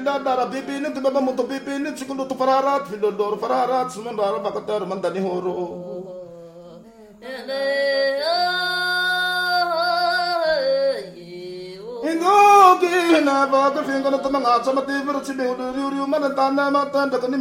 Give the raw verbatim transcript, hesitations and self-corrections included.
pinda dara bibini tu baba mutu bibini sikundo tu fararat filodor fararat sumandara bakatar mandani horo. Ingo kina baga fingo na tamanga sama tiber si bihudu riu riu mana tana mata dakani